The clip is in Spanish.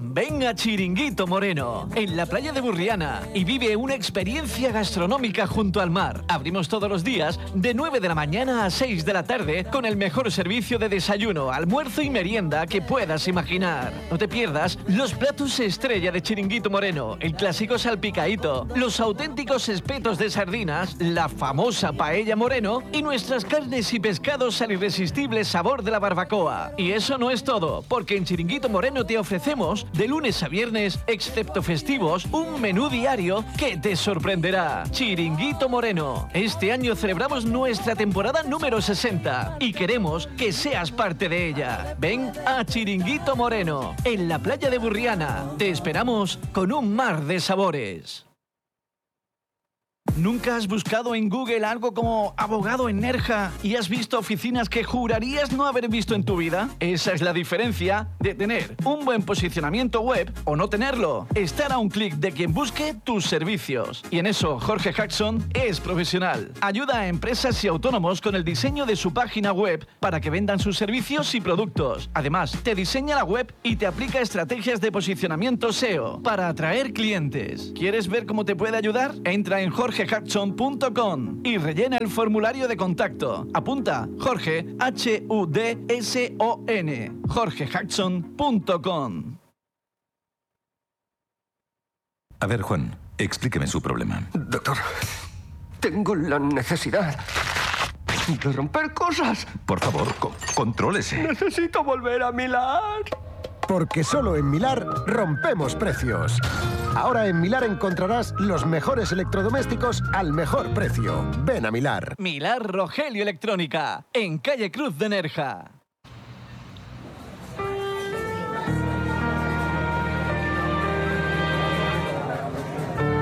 Ven a Chiringuito Moreno, en la playa de Burriana, y vive una experiencia gastronómica junto al mar. Abrimos todos los días de 9 de la mañana a 6 de la tarde con el mejor servicio de desayuno, almuerzo y merienda que puedas imaginar. No te pierdas los platos estrella de Chiringuito Moreno, el clásico salpicadito, los auténticos espetos de sardinas, la famosa paella Moreno y nuestras carnes y pescados al irresistible sabor de la barbacoa. Y eso no es todo, porque en Chiringuito Moreno te ofrecemos de lunes a viernes, excepto festivos, un menú diario que te sorprenderá. Chiringuito Moreno. Este año celebramos nuestra temporada número 60 y queremos que seas parte de ella. Ven a Chiringuito Moreno, en la playa de Burriana. Te esperamos con un mar de sabores. ¿Nunca has buscado en Google algo como abogado en Nerja y has visto oficinas que jurarías no haber visto en tu vida? Esa es la diferencia de tener un buen posicionamiento web o no tenerlo. Estar a un clic de quien busque tus servicios. Y en eso Jorge Jackson es profesional. Ayuda a empresas y autónomos con el diseño de su página web para que vendan sus servicios y productos. Además, te diseña la web y te aplica estrategias de posicionamiento SEO para atraer clientes. ¿Quieres ver cómo te puede ayudar? Entra en jorgehudson.com y rellena el formulario de contacto. Apunta Jorge, H-U-D-S-O-N, jorgehudson.com. A ver, Juan, explíqueme su problema. Doctor, tengo la necesidad de romper cosas. Por favor, contrólese. Necesito volver a Millar. Porque solo en Millar rompemos precios. Ahora en Millar encontrarás los mejores electrodomésticos al mejor precio. Ven a Millar. Millar Rogelio Electrónica, en calle Cruz de Nerja.